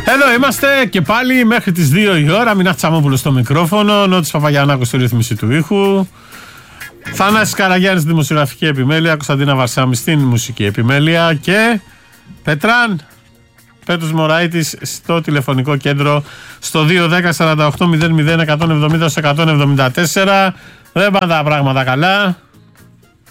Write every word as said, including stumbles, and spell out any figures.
Εδώ είμαστε και πάλι μέχρι τις δύο η ώρα. Μινάς Τσαμόπουλος στο μικρόφωνο, Νότης Παπαγιαννάκος στη ρύθμιση του ήχου, Θανάσης Καραγιάννης στη δημοσιογραφική επιμέλεια, Κωνσταντίνα Βαρσάμι στην μουσική επιμέλεια και Πετράν Πέτρος Μωραΐτης στο τηλεφωνικό κέντρο στο δύο δέκα σαράντα οκτώ μηδέν μηδέν εκατόν εβδομήντα εκατόν εβδομήντα τέσσερα. Δεν πάνε τα πράγματα καλά.